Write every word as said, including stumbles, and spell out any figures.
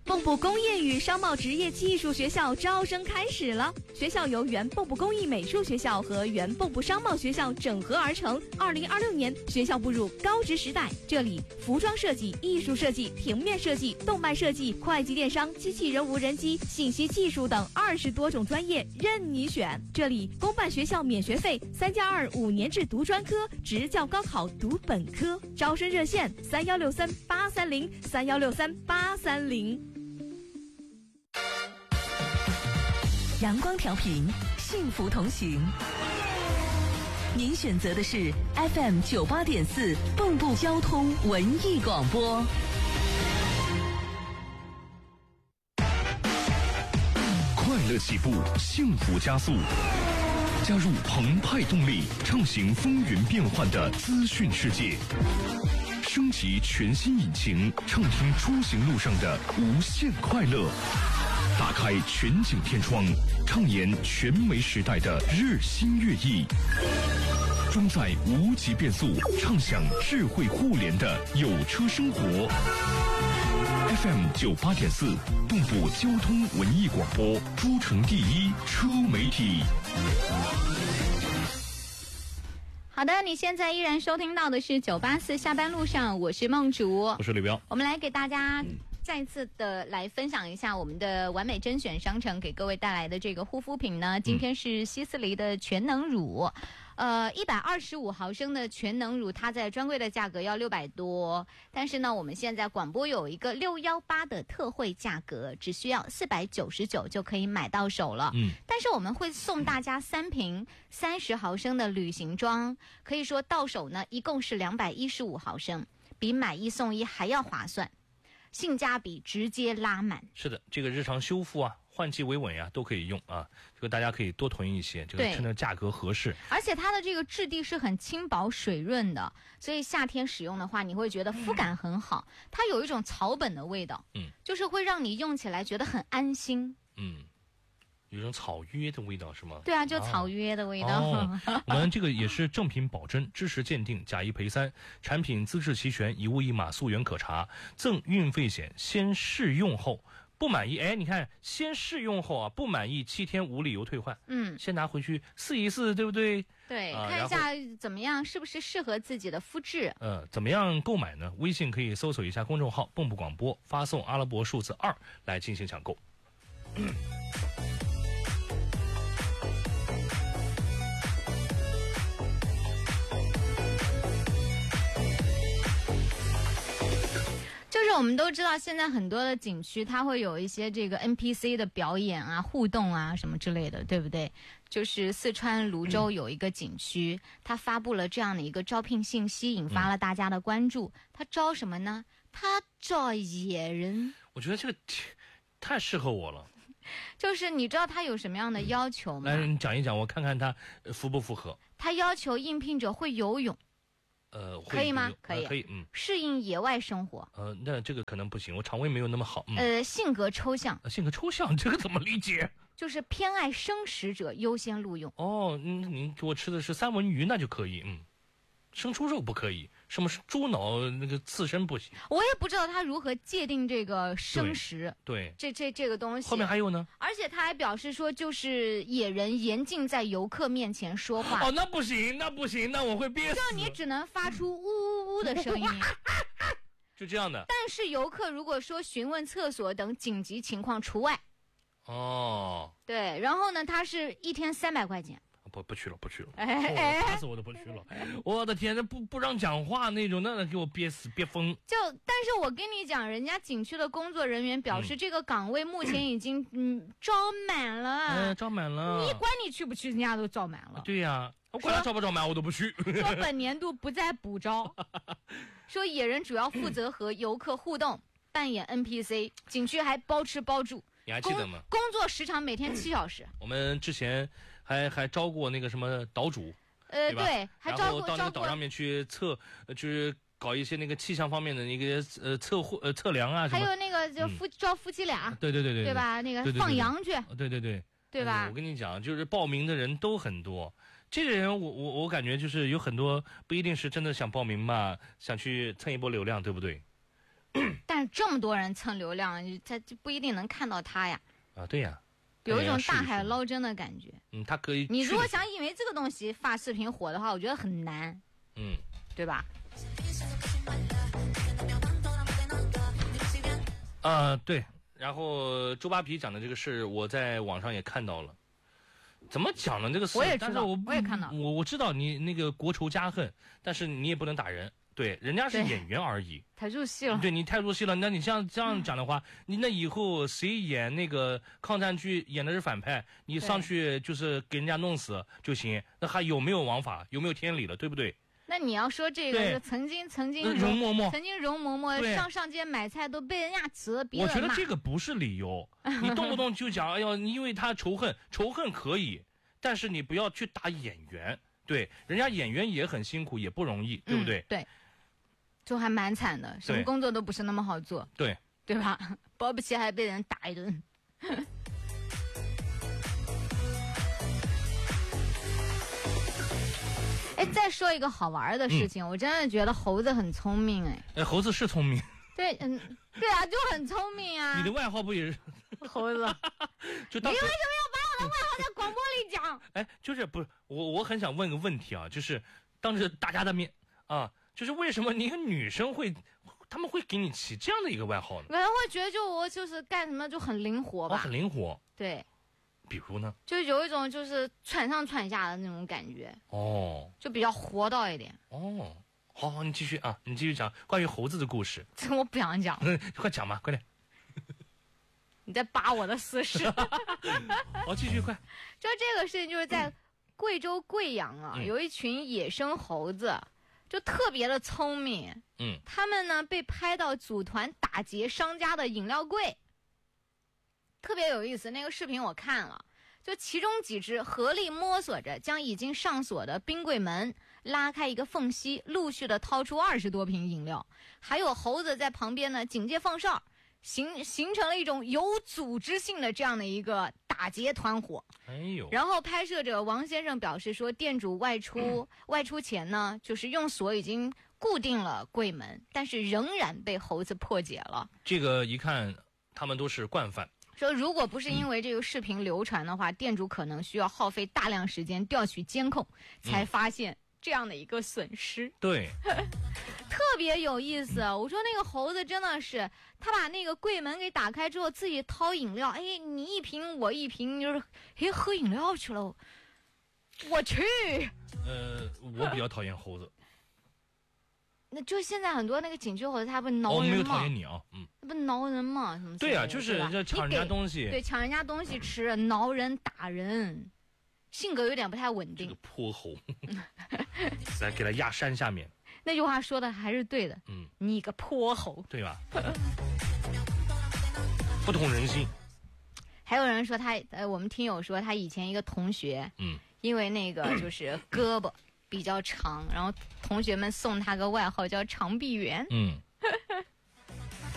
蚌埠工业与商贸职业技术学校招生开始了。学校由原蚌埠工艺美术学校和原蚌埠商贸学校整合而成。二零二六年，学校步入高职时代。这里服装设计、艺术设计、平面设计、动漫设计、会计电商、机器人无人机、信息技术等二十多种专业任你选。这里公办学校免学费，三加二五年制读专科，职教高考读本科。招生热线：三幺六三八三零三幺六三八三零。 阳光调频，幸福同行。您选择的是 F M 九八点四蚌埠交通文艺广播。 快乐起步，幸福加速。加入澎湃动力，畅行风云变幻的资讯世界。升级全新引擎，畅听出行路上的无限快乐。打开全景天窗，畅言全媒时代的日新月异。装载无极变速，畅享智慧互联的有车生活。F M 九八点四，蚌埠交通文艺广播，诸城第一车媒体。 好的，你现在依然收听到的是九八四下班路上，我是梦竹， 我是李彪。 我们来给大家再次的来分享一下我们的完美甄选商城给各位带来的这个护肤品呢。今天是希思黎的全能乳，呃，一百二十五毫升的全能乳，它在专柜的价格要六百多，但是呢，我们现在广播有一个六幺八的特惠价格，只需要四百九十九就可以买到手了。嗯，但是我们会送大家三瓶三十毫升的旅行装，可以说到手呢，一共是两百一十五毫升，比买一送一还要划算。性价比直接拉满。是的，这个日常修复啊、换季维稳呀、啊、都可以用啊。这个大家可以多囤一些，这个趁着价格合适。而且它的这个质地是很轻薄水润的，所以夏天使用的话，你会觉得肤感很好。嗯、它有一种草本的味道，嗯，就是会让你用起来觉得很安心。嗯。有一种草约的味道是吗？对啊，就草约的味道。哦哦、我们这个也是正品保真，知识鉴定，假一赔三，产品资质齐全，一物一码，溯源可查，赠运费险，先试用后不满意，哎，你看，先试用后啊，不满意七天无理由退换。嗯，先拿回去试一试，对不对？对，啊、看一下怎么样，是不是适合自己的肤质？呃，怎么样购买呢？微信可以搜索一下公众号“蚌埠广播”，发送阿拉伯数字二来进行抢购。嗯就是我们都知道，现在很多的景区它会有一些这个 N P C 的表演啊、互动啊什么之类的，对不对？就是四川泸州有一个景区，嗯、它发布了这样的一个招聘信息，引发了大家的关注。嗯、它招什么呢？它招野人。我觉得这个太适合我了。就是你知道它有什么样的要求吗？来，你讲一讲，我看看它符不符合。它要求应聘者会游泳。呃，可以吗？可以，可以，嗯，适应野外生活。呃，那这个可能不行，我肠胃没有那么好。嗯、呃，性格抽象，性格抽象，这个怎么理解？就是偏爱生食者优先录用。哦，嗯，您给我吃的是三文鱼，那就可以，嗯，生猪肉不可以，什么是猪脑那个刺身不行。我也不知道他如何界定这个生食，对，对这这这个东西。后面还有呢？而且他还表示说，就是野人严禁在游客面前说话。哦，那不行，那不行，那我会憋死。就你只能发出呜呜呜的声音。就这样的。但是游客如果说询问厕所等紧急情况除外。哦。对，然后呢，他是一天三百块钱。不不去了，不去了，哎，打死我都不去了！我的天，这不不让讲话那种，那给我憋死憋疯。就，但是我跟你讲，人家景区的工作人员表示，这个岗位目前已经嗯招满了，哎，招满了。你管你去不去，人家都招满了。对呀、啊，我管他招不招满，我都不去。说本年度不再补招，说野人主要负责和游客互动，扮演 N P C， 景区还包吃包住。你还记得吗？工作时长每天七小时。我们之前还还招过那个什么岛主，呃，对，对还招过，然后到那个岛上面去测，就是搞一些那个气象方面的那个呃测绘呃测量啊什么。还有那个就夫、嗯、招夫妻俩，对对对对，对吧？那个放羊去，对对对，对吧？我跟你讲，就是报名的人都很多。这个人我我我感觉就是有很多不一定是真的想报名嘛，想去蹭一波流量，对不对？ 但是这么多人蹭流量，他就不一定能看到他呀。 啊，对呀。 有一种大海捞针的感觉。 嗯，他可以。 你如果想因为这个东西发视频火的话，我觉得很难。 嗯， 对吧？ 啊、呃，对。然后周扒皮讲的这个事，我在网上也看到了。怎么讲呢？这个事， 我也知道， 但是我我也看到。 我我知道你那个国仇家恨，但是你也不能打人。对，人家是演员而已。 太入戏了。 对，你太入戏了。那你像这样讲的话，你那以后谁演那个抗战剧演的是反派，你上去就是给人家弄死就行，那还有没有王法？有没有天理了？对不对？ 那你要说这个是曾经曾经容嬷嬷， 曾经容嬷嬷上上街买菜都被人家指了鼻子骂。 我觉得这个不是理由，你动不动就讲，哎呦，因为他仇恨，仇恨可以，但是你不要去打演员。对，人家演员也很辛苦，也不容易，对不对？ 嗯、对。就还蛮惨的，什么工作都不是那么好做， 对对吧？保不齐还被人打一顿。哎，再说一个好玩的事情，嗯、我真的觉得猴子很聪明哎。 哎，猴子是聪明。 对，嗯，对啊，就很聪明啊。 你的外号不也是猴子？ 就你为什么要把我的外号在广播里讲？ 哎，就是不是我，我很想问个问题啊，就是当着大家的面啊。就是为什么你一个女生会，他们会给你起这样的一个外号呢？ 可能会觉得就我就是干什么就很灵活吧， 哦、很灵活。 对， 比如呢？ 就有一种就是窜上窜下的那种感觉。 哦， 就比较活到一点。 哦，好好，你继续啊，你继续讲关于猴子的故事。 这我不想讲。 快讲吧，快点。 你在扒我的私事。 好，继续快。 就这个事情，就是在贵州贵阳啊， 嗯、 有一群野生猴子。就特别的聪明， 嗯， 他们呢被拍到组团打劫商家的饮料柜，特别有意思。那个视频我看了，就其中几只合力摸索着将已经上锁的冰柜门拉开一个缝隙，陆续的掏出二十多瓶饮料，还有猴子在旁边呢警戒放哨，形形成了一种有组织性的这样的一个打劫团伙。 哎呦！ 然后拍摄者王先生表示说，店主外出、嗯、外出前呢，就是用锁已经固定了柜门，但是仍然被猴子破解了。 这个一看，他们都是惯犯。 说如果不是因为这个视频流传的话，嗯、店主可能需要耗费大量时间调取监控，才发现这样的一个损失。 对。 特别有意思，我说那个猴子真的是，他把那个柜门给打开之后，自己掏饮料，哎，你一瓶我一瓶，就是哎喝饮料去了，我去。 呃，我比较讨厌猴子。 那就现在很多那个景区猴子，他不挠人吗？ 我没有讨厌你啊，嗯。 他不挠人吗？什么？ 对啊，就是就抢人家东西。 对，抢人家东西吃，挠人打人，性格有点不太稳定。 这个泼猴，来给他压山下面。 那句话说的还是对的， 嗯， 你个泼猴， 对吧？不通人性。 还有人说他，呃，我们听友说他以前一个同学， 嗯， 因为那个就是胳膊比较长，然后同学们送他个外号叫长臂猿， 嗯，